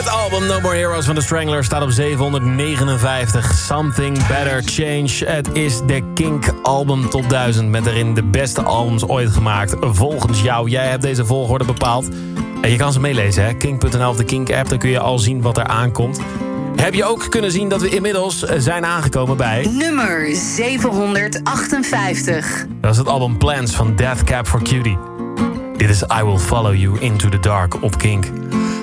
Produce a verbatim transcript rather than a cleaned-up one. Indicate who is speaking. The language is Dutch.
Speaker 1: Het album No More Heroes van The Stranglers staat op zevenhonderdnegenenvijftig. Something Better Change. Het is de Kink Album Top duizend... met daarin de beste albums ooit gemaakt. Volgens jou. Jij hebt deze volgorde bepaald. En je kan ze meelezen, hè? Kink punt n l of de Kink-app. Dan kun je al zien wat er aankomt. Heb je ook kunnen zien dat we inmiddels zijn aangekomen bij...
Speaker 2: nummer zevenhonderdachtenvijftig.
Speaker 1: Dat is het album Plans van Death Cab for Cutie. Dit is I Will Follow You Into the Dark op Kink.